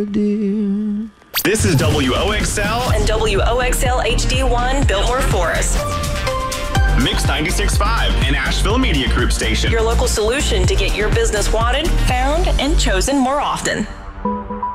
dear. This is WOXL and WOXL HD1 Biltmore Forest. Mix 96.5, an Asheville Media Group station. Your local solution to get your business wanted, found, and chosen more often.